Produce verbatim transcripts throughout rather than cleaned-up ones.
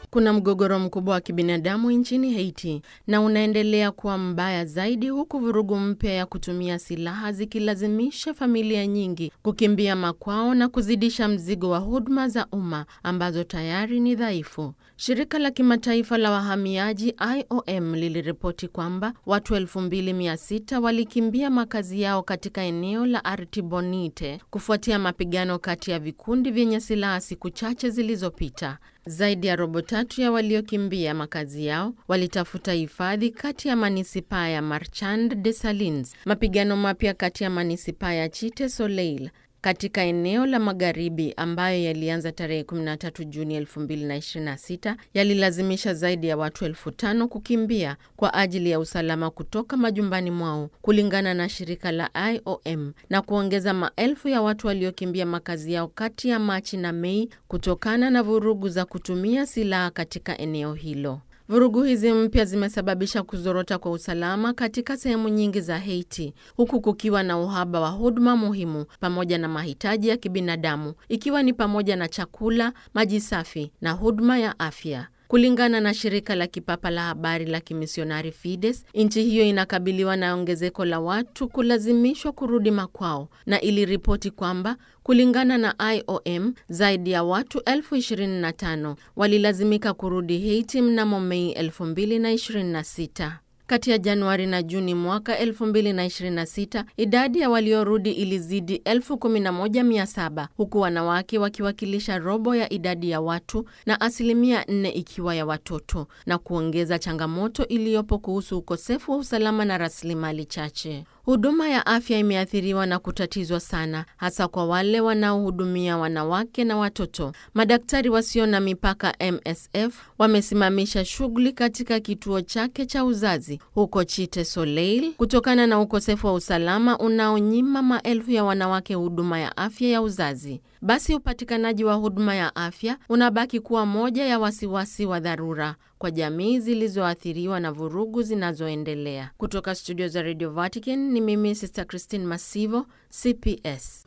Kuna mgogoro mkubwa wa kibinadamu nchini Haiti na unaendelea kuwa mbaya zaidi, huku vurugu mpya ya kutumia silaha zikilazimisha familia nyingi kukimbia makwao na kuzidisha mzigo wa huduma za umma ambazo tayari ni dhaifu. Shirika la kimataifa la wahamiaji I O M liliripoti kwamba watu elfu mbili mia sita walikimbia makazi yao katika eneo la Artibonite kufuatia mapigano kati ya vikundi vyenye silaha siku chache zilizopita. Zaidi ya robo tatu ya waliokimbia makazi yao walitafuta hifadhi kati ya manisipaa ya Marchand de Salins. Mapigano mapya kati ya manisipaa ya Cité Soleil katika eneo la magharibi ambayo yalianza tarehe kumi na tatu Juni elfu mbili na ishirini na sita yalilazimisha zaidi ya watu elfu tano kukimbia kwa ajili ya usalama kutoka majumbani mwao, kulingana na shirika la I O M, na kuongeza maelfu ya watu waliokimbia makazi yao kati ya Machi na Mei kutokana na vurugu za kutumia silaha katika eneo hilo. Vurugu hizi mpya zimesababisha kuzorota kwa usalama katika sehemu nyingi za Haiti, huku kukiwa na uhaba wa huduma muhimu pamoja na mahitaji ya kibinadamu, ikiwa ni pamoja na chakula, maji safi na huduma ya afya. Kulingana na shirika la kipapa la habari la kimisionari Fides, nchi hiyo inakabiliwa na ongezeko la watu kulazimishwa kurudi makwao, na iliripoti kwamba kulingana na I O M, zaidi ya watu elfu ishirini na tano walilazimika kurudi Haiti mnamo Mei elfu mbili na ishirini na sita. Kati ya Januari na Juni mwaka elfu mbili na ishirini na sita, idadi ya waliorudi ilizidi elfu kumi na moja mia saba, huku wanawake wakiwakilisha robo ya idadi ya watu na asilimia nne ikiwa ya watoto, na kuongeza changamoto iliyopo kuhusu ukosefu wa usalama na rasilimali chache. Huduma ya afya imeathiriwa na kutatizwa sana, hasa kwa wale wanaohudumia wanawake na watoto. Madaktari wasio na mipaka M S F wamesimamisha shughuli katika kituo chake cha uzazi huko Cité Soleil kutokana na ukosefu wa usalama unaonyima maelfu ya wanawake huduma ya afya ya uzazi. Basi upatikanaji wa huduma ya afya unabaki kuwa moja ya wasiwasi wa dharura kwa jamii zilizoathiriwa na vurugu zinazoendelea. Kutoka studio za Radio Vatican ni mimi Sister Christine Masivo, C P S.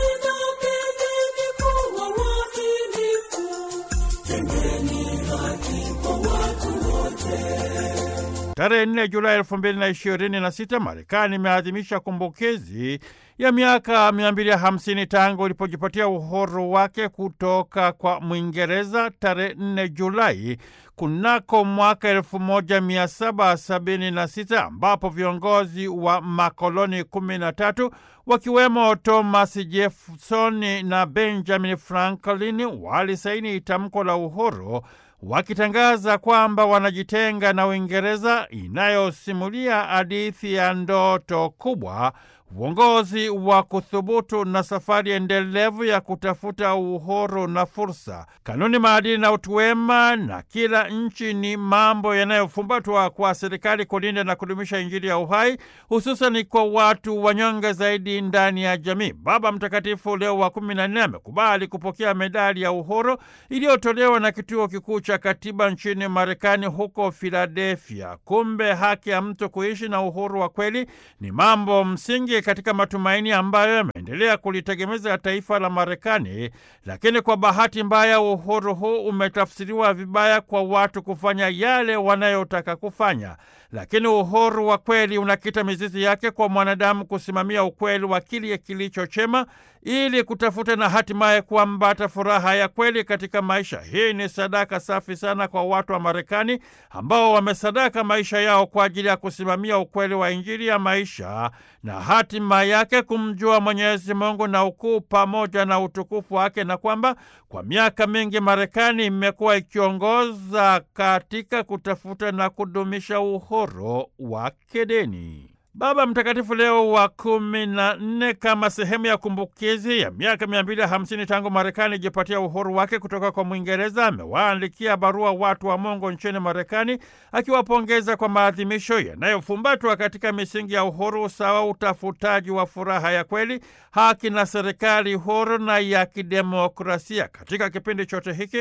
Tarehe nne Julai elfu mbili na ishirini na sita, Marekani imeadhimisha kumbukizi ya miaka mia mbili hamsini tangu ilipojipatia uhuru wake kutoka kwa Mwingereza tarehe nne Julai kunako mwaka elfu moja mia saba sabini na sita, ambapo viongozi wa makoloni kumi na tatu wakiwemo Thomas Jefferson na Benjamin Franklin walisaini tamko la uhuru, wakitangaza kwamba wanajitenga na Uingereza, inayosimulia hadithi ya ndoto kubwa, uongozi wa kuthubutu na safari endelevu ya kutafuta uhuru na fursa. Kanuni, maadili na utu wema na kila nchi ni mambo yanayofumbatwa kwa serikali kulinda na kudumisha Injili ya uhai, hususan kwa watu wanyonge zaidi ndani ya jamii. Baba Mtakatifu Leo wa kumi na nne amekubali kupokea medali ya uhuru iliyotolewa na kituo kikuu cha katiba nchini Marekani huko Philadelphia. Kumbe haki ya mtu kuishi na uhuru wa kweli ni mambo msingi katika matumaini ambayo yameendelea kulitegemeza taifa la Marekani, lakini kwa bahati mbaya uhuru huu umetafsiriwa vibaya kwa watu kufanya yale wanayotaka kufanya. Lakini uhuru wa kweli unakita mizizi yake kwa mwanadamu kusimamia ukweli wa kile kilicho chema ili kutafuta na hatimaye kuambata furaha ya kweli katika maisha. Hii ni sadaka safi sana kwa watu wa Marekani ambao wamesadaka maisha yao kwa ajili ya kusimamia ukweli wa Injili ya maisha na hatima yake kumjua Mwenyezi Mungu na ukuu pamoja na utukufu wake, na kwamba kwa miaka mingi Marekani imekuwa ikiongoza katika kutafuta na kudumisha uhuru wa kidini. Baba Mtakatifu Leo wa kumi na nne, kama sehemu ya kumbukizi ya miaka mia mbili hamsini tangu Marekani ijipatia uhuru wake kutoka kwa Mwingereza, amewaandikia barua watu wa Mungu nchini Marekani akiwapongeza kwa maadhimisho yanayofumbatwa katika misingi ya uhuru, usawa, utafutaji wa furaha ya kweli, haki na serikali huru na ya kidemokrasia. Katika kipindi chote hiki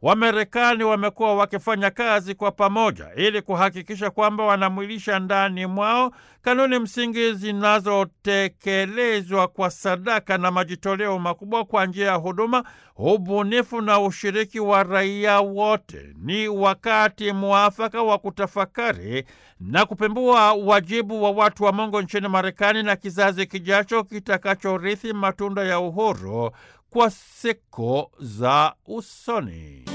Wamarekani wamekuwa wakifanya kazi kwa pamoja ili kuhakikisha kwamba wanamwilisha ndani mwao kanuni msingi zinazotekelezwa kwa sadaka na majitoleo makubwa kwa njia ya huduma, ubunifu na ushiriki wa raia wote. Ni wakati muafaka wa kutafakari na kupembua wajibu wa watu wa Mungu nchini Marekani na kizazi kijacho kitakachorithi matunda ya uhuru kwa siku za usoni.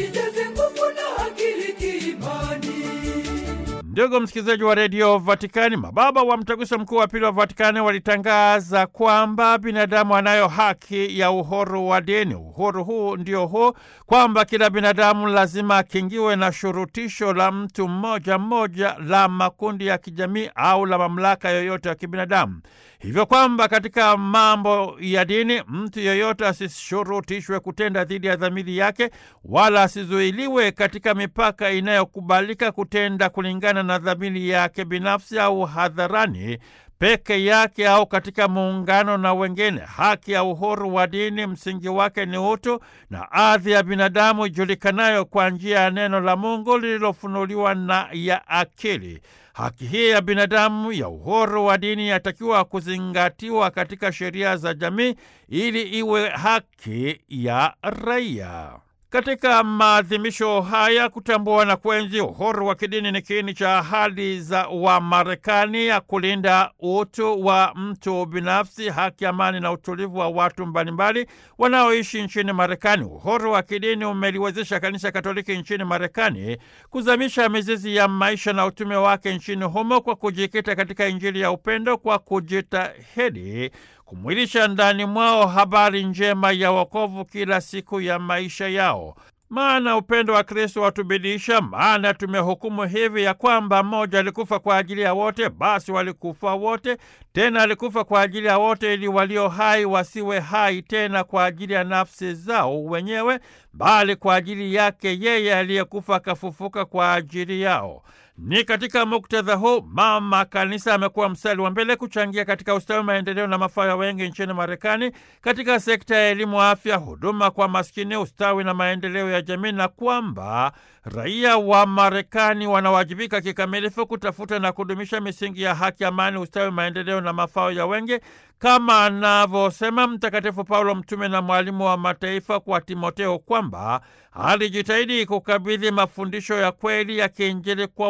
Ndugu msikilizaji wa redio Vatikani, mababa wa mtaguso mkuu wa pili wa Vatikani walitangaza kwamba binadamu anayo haki ya uhuru wa dini. Uhuru huu ndio huu kwamba kila binadamu lazima akingiwe na shurutisho la mtu mmoja mmoja, la makundi ya kijamii au la mamlaka yoyote ya kibinadamu. Hivyo kwamba katika mambo ya dini mtu yoyote asishurutishwe kutenda dhidi ya dhamiri yake, wala asizuiliwe katika mipaka inayokubalika kutenda kulingana na dhamiri yake binafsi au hadharani peke yake au katika muungano na wengine. Haki ya uhuru wa dini msingi wake ni utu na hadhi ya binadamu ijulikanayo kwa njia ya neno la Mungu lililofunuliwa na ya akili. Haki hii ya binadamu ya uhuru wa dini yatakiwa kuzingatiwa katika sheria za jamii ili iwe haki ya raia. Katika maadhimisho haya, kutambua na kuenzi uhuru wa kidini ni kiini cha ahadi za Wamarekani ya kulinda utu wa mtu binafsi, haki, amani na utulivu wa watu mbalimbali wanaoishi nchini Marekani. Uhuru wa kidini umeliwezesha Kanisa Katoliki nchini Marekani kuzamisha mizizi ya maisha na utume wake nchini humo kwa kujikita katika Injili ya upendo, kwa kujitahidi kumwilisha ndani mwao habari njema ya wokovu kila siku ya maisha yao. Maana upendo wa Kristo watubidisha, maana tumehukumu hivi ya kwamba mmoja alikufa kwa ajili ya wote, basi walikufa wote. Tena alikufa kwa ajili ya wote ili walio hai wasiwe hai tena kwa ajili ya nafsi zao wenyewe, bali kwa ajili yake yeye aliyekufa akafufuka kwa ajili yao. Ni katika muktadha huu Mama Kanisa amekuwa mstari wa mbele kuchangia katika ustawi, maendeleo na mafao ya wengi nchini Marekani katika sekta ya elimu, afya, huduma kwa maskini, ustawi na maendeleo ya jamii, na kwamba raia wa Marekani wanawajibika kikamilifu kutafuta na kudumisha misingi ya haki, amani, ustawi, maendeleo na mafao ya wengi, kama anavyosema Mtakatifu Paulo mtume na mwalimu wa mataifa kwa Timotheo kwamba alijitahidi kukabidhi mafundisho ya kweli ya kiinjili kwa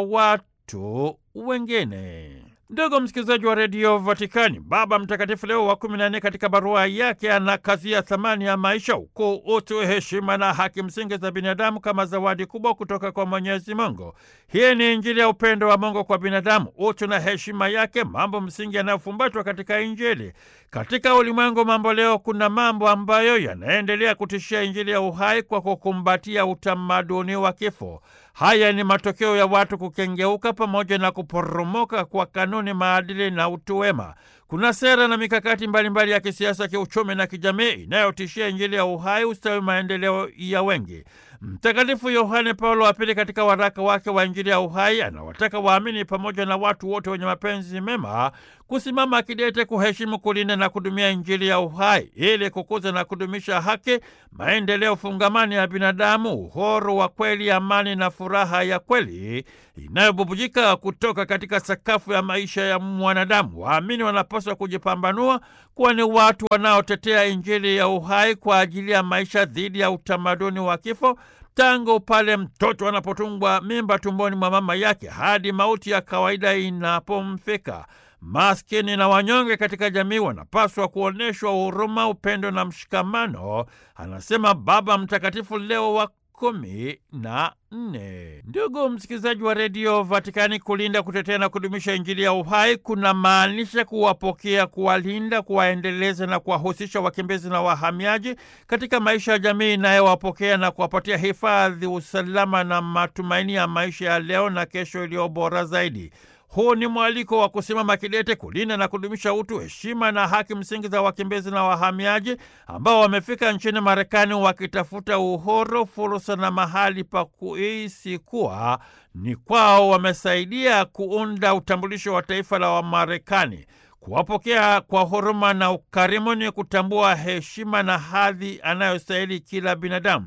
watu wengine. Ndugu msikilizaji wa redio Vatikani, Baba Mtakatifu Leo wa kumi na nne katika barua yake anakazia thamani ya maisha, ukuu, utu, heshima na haki msingi za binadamu kama zawadi kubwa kutoka kwa Mwenyezi Mungu. Hii ni Injili ya upendo wa Mungu kwa binadamu, utu na heshima yake, mambo msingi yanayofumbatwa katika Injili. Katika ulimwengu mambo leo kuna mambo ambayo yanaendelea kutishia Injili ya uhai kwa kukumbatia utamaduni wa kifo. Haya ni matokeo ya watu kukengeuka pamoja na kuporomoka kwa kanuni, maadili na utu wema. Kuna sera na mikakati mbalimbali mbali ya kisiasa, kiuchumi na kijamii inayotishia Injili ya uhai, ustawi, maendeleo ya wengi. Mtakatifu Yohane Paulo wa Pili katika waraka wake wa Injili ya uhai anawataka waamini pamoja na watu wote wenye mapenzi mema kusimama kidete kuheshimu, kulinda na kudumia Injili ya uhai ili kukuza na kudumisha haki, maendeleo fungamani ya binadamu, uhuru wa kweli, amani na furaha ya kweli inayobubujika kutoka katika sakafu ya maisha ya mwanadamu. Waamini wanapaswa kujipambanua kuwa ni watu wanaotetea Injili ya uhai kwa ajili ya maisha dhidi ya utamaduni wa kifo, tangu pale mtoto anapotungwa mimba tumboni mwa mama yake hadi mauti ya kawaida inapomfika. Maskini na wanyonge katika jamii wanapaswa kuonyeshwa huruma, upendo na mshikamano, anasema Baba Mtakatifu Leo wa kumi na nne. Ndugu msikilizaji wa redio Vatikani, kulinda, kutetea na kudumisha Injili ya uhai kuna maanisha kuwapokea, kuwalinda, kuwaendeleza na kuwahusisha wakimbizi na wahamiaji katika maisha ya jamii inayowapokea na kuwapatia hifadhi, usalama na matumaini ya maisha ya leo na kesho iliyo bora zaidi. Huu ni mwaliko wa kusimama kidete kulinda na kudumisha utu, heshima na haki msingi za wakimbizi na wahamiaji ambao wamefika nchini Marekani wakitafuta uhuru, fursa na mahali pa kuishi kuwa ni kwao. Wamesaidia kuunda utambulisho wa taifa la Wamarekani. Kuwapokea kwa huruma na ukarimu ni kutambua heshima na hadhi anayostahili kila binadamu.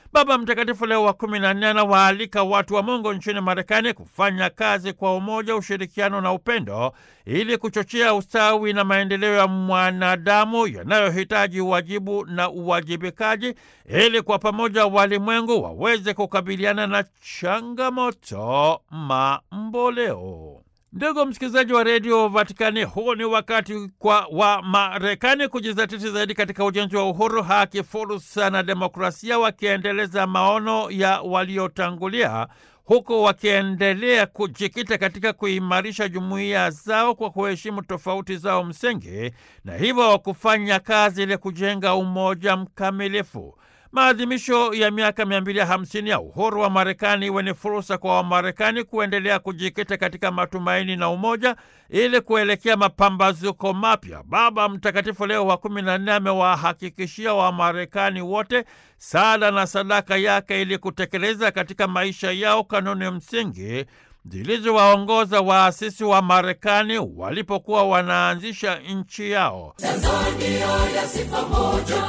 Baba Mtakatifu Leo wa kumi na nne anawaalika watu wa Mungu nchini Marekani kufanya kazi kwa umoja, ushirikiano na upendo ili kuchochea ustawi na maendeleo ya mwanadamu yanayohitaji uwajibu na uwajibikaji ili kwa pamoja walimwengu waweze kukabiliana na changamoto mamboleo. Ndugu msikilizaji wa redio Vatikani, huu ni wakati kwa wa Marekani kujizatiti zaidi katika ujenzi wa uhuru, haki, fursa na demokrasia, wakiendeleza maono ya waliotangulia, huku wakiendelea kujikita katika kuimarisha jumuiya zao kwa kuheshimu tofauti zao msingi, na hivyo kufanya kazi ili kujenga umoja mkamilifu. Maadhimisho ya miaka mia mbili hamsini ya uhuru wa Marekani iwe ni fursa kwa Wamarekani kuendelea kujikita katika matumaini na umoja ili kuelekea mapambazuko mapya. Baba Mtakatifu Leo wa kumi na nne amewahakikishia Wamarekani wote sala na sadaka yake ili kutekeleza katika maisha yao kanuni msingi zilizowaongoza waasisi wa Marekani walipokuwa wanaanzisha nchi yao. Tanzania ya sifa moja,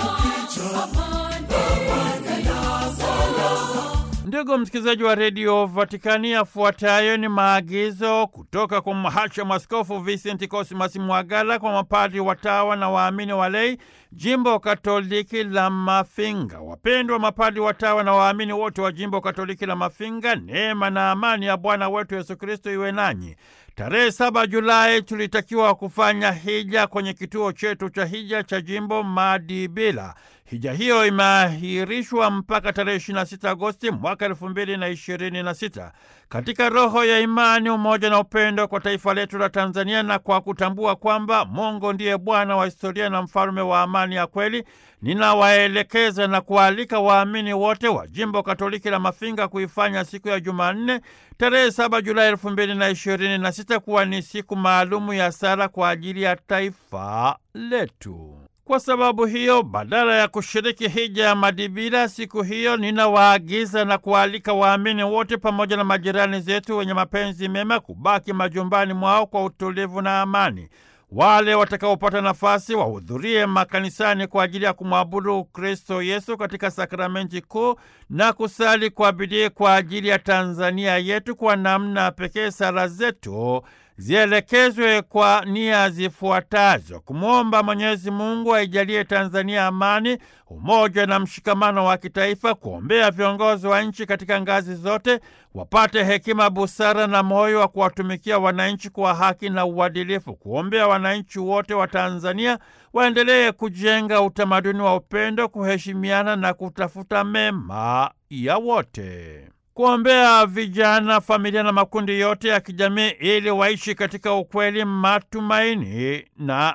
Ndugu msikilizaji wa redio Vatikani, afuatayo ni maagizo kutoka kwa mhashamu Askofu Vincent Cosmas Mwagala kwa mapadri, watawa na waamini walei jimbo Katoliki la Mafinga. Wapendwa mapadri, watawa na waamini wote wa jimbo Katoliki la Mafinga, neema na amani ya Bwana wetu Yesu Kristo iwe nanyi. Tarehe saba Julai tulitakiwa kufanya hija kwenye kituo chetu cha hija cha jimbo Madibila. Hija hiyo imeahirishwa mpaka tarehe ishirini na sita Agosti mwaka elfu mbili na ishirini na sita. Katika roho ya imani, umoja na upendo kwa taifa letu la Tanzania, na kwa kutambua kwamba Mungu ndiye Bwana wa historia na mfalme wa amani ya kweli, ninawaelekeza na kualika waamini wote wa jimbo Katoliki la Mafinga kuifanya siku ya Jumanne tarehe saba Julai elfu mbili na ishirini na sita kuwa ni siku maalumu ya sala kwa ajili ya taifa letu. Kwa sababu hiyo, badala ya kushiriki hija ya Madibila siku hiyo, ninawaagiza na kualika waamini wote pamoja na majirani zetu wenye mapenzi mema kubaki majumbani mwao kwa utulivu na amani. Wale watakaopata nafasi wahudhurie makanisani kwa ajili ya kumwabudu Kristo Yesu katika sakramenti kuu na kusali kwa bidii kwa ajili ya Tanzania yetu. Kwa namna pekee sala zetu zielekezwe kwa nia zifuatazo: kumwomba Mwenyezi Mungu aijalie Tanzania amani, umoja na mshikamano wa kitaifa; kuombea viongozi wa nchi katika ngazi zote wapate hekima, busara na moyo wa kuwatumikia wananchi kwa haki na uadilifu; kuombea wananchi wote wa Tanzania waendelee kujenga utamaduni wa upendo, kuheshimiana na kutafuta mema ya wote; kuombea vijana, familia na makundi yote ya kijamii ili waishi katika ukweli, matumaini na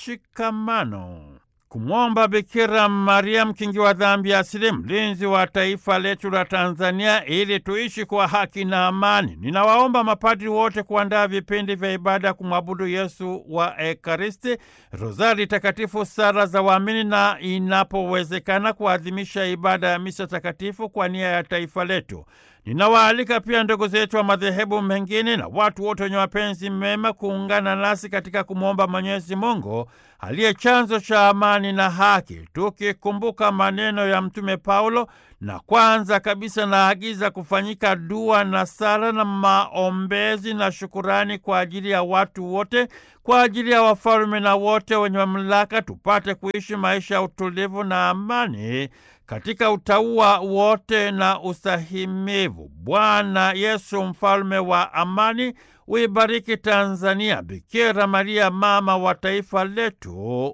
mshikamano; kumwomba Bikira Maria, mkingi wa dhambi asili, mlinzi wa taifa letu la Tanzania, ili tuishi kwa haki na amani. Ninawaomba mapadri wote kuandaa vipindi vya ibada kumwabudu Yesu wa Ekaristi, rozari takatifu, sala za waamini, na inapowezekana kuadhimisha ibada ya misa takatifu kwa nia ya taifa letu. Ninawaalika pia ndugu zetu wa madhehebu mengine na watu wote wenye mapenzi mema kuungana nasi katika kumwomba Mwenyezi Mungu aliye chanzo cha amani na haki, tukikumbuka maneno ya Mtume Paulo, na kwanza kabisa naagiza kufanyika dua na sala na maombezi na shukurani kwa ajili ya watu wote, kwa ajili ya wafalme na wote wenye mamlaka, tupate kuishi maisha ya utulivu na amani katika utauwa wote na ustahimivu. Bwana Yesu, mfalme wa amani, uibariki Tanzania. Bikira Maria, mama wa taifa letu,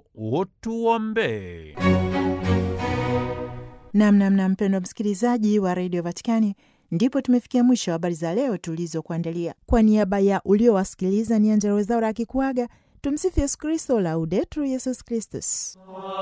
utuombee. Namnamna mpendwa msikilizaji wa redio Vatikani, ndipo tumefikia mwisho wa habari za leo tulizokuandalia. Kwa niaba ya uliowasikiliza, ni Angella Rwezaura akikuaga. Tumsifu Yesu Kristo, Laudetur Yesus Kristus.